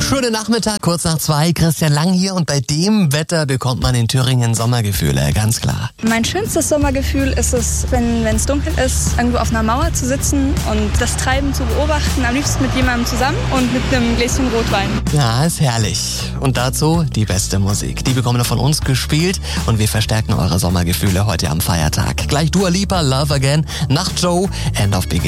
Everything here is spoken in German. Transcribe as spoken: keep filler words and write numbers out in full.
Schönen Nachmittag, kurz nach zwei, Christian Lang hier und bei dem Wetter bekommt man in Thüringen Sommergefühle, ganz klar. Mein schönstes Sommergefühl ist es, wenn es dunkel ist, irgendwo auf einer Mauer zu sitzen und das Treiben zu beobachten, am liebsten mit jemandem zusammen und mit einem Gläschen Rotwein. Ja, ist herrlich. Und dazu die beste Musik. Die bekommen wir von uns gespielt und wir verstärken eure Sommergefühle heute am Feiertag. Gleich Dua Lipa, Love Again, nach Joe, End of Beginning.